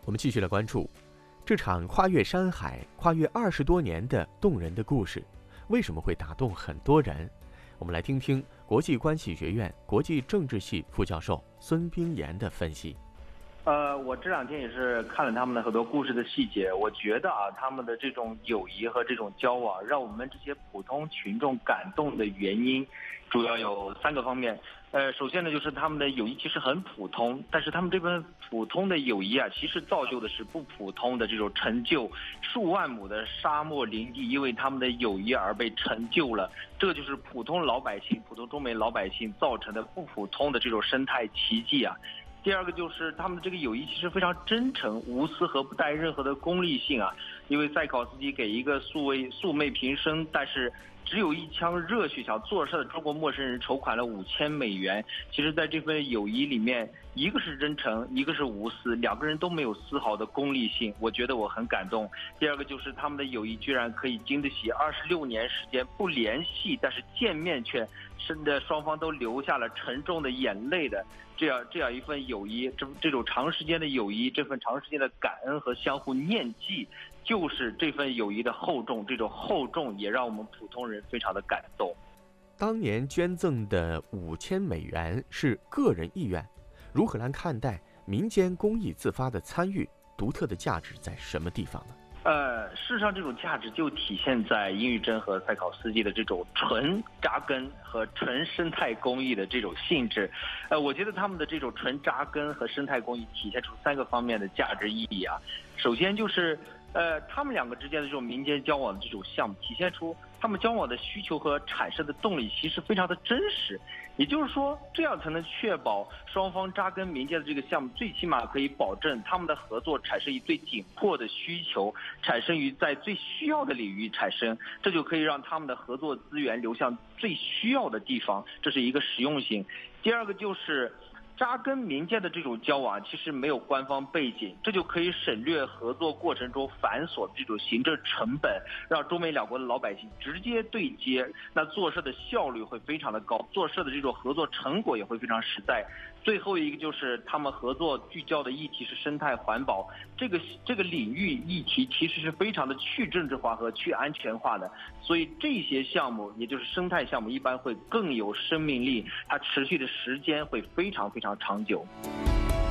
我们继续来关注这场跨越山海、跨越20多年的动人的故事，为什么会打动很多人？我们来听听国际关系学院国际政治系副教授孙冰岩的分析。 我这2天也是看了他们的很多故事的细节，我觉得他们的这种友谊和这种交往，让我们这些普通群众感动的原因，主要有3个方面。首先呢，就是他们的友谊其实很普通，但是他们这份普通的友谊其实造就的是不普通的这种成就。数万亩的沙漠林地因为他们的友谊而被成就了，这个就是普通老百姓、普通中美老百姓造成的不普通的这种生态奇迹啊。第2个就是他们的这个友谊其实非常真诚、无私和不带任何的功利性啊。因为塞考斯基给一个素昧平生，但是只有一腔热血想做事的中国陌生人筹款了5000美元。其实在这份友谊里面，一个是真诚，一个是无私，2个人都没有丝毫的功利性，我觉得我很感动。第2个就是他们的友谊居然可以经得起26年时间不联系，但是见面却双方都流下了沉重的眼泪的这样一份友谊，这种长时间的友谊，这份长时间的感恩和相互念记，就是这份友谊的厚重。这种厚重也让我们普通人非常的感动。 当年捐赠的5000美元是个人意愿，如何来看待民间公益自发的参与？独特的价值在什么地方呢？ 事实上这种价值就体现在殷玉珍和塞考斯基的这种纯扎根和纯生态公益的这种性质。我觉得他们的这种纯扎根和生态公益体现出3个方面的价值意义啊。首先就是他们2个之间的这种民间交往的这种项目，体现出他们交往的需求和产生的动力其实非常的真实。也就是说，这样才能确保双方扎根民间的这个项目，最起码可以保证他们的合作产生于最紧迫的需求，产生于在最需要的领域产生，这就可以让他们的合作资源流向最需要的地方，这是一个实用性。第2个就是扎根民间的这种交往其实没有官方背景，这就可以省略合作过程中繁琐的这种行政成本，让中美2国的老百姓直接对接，那做事的效率会非常的高，做事的这种合作成果也会非常实在。最后一个就是他们合作聚焦的议题是生态环保，这个领域议题其实是非常的去政治化和去安全化的，所以这些项目也就是生态项目一般会更有生命力，它持续的时间会非常非常长久。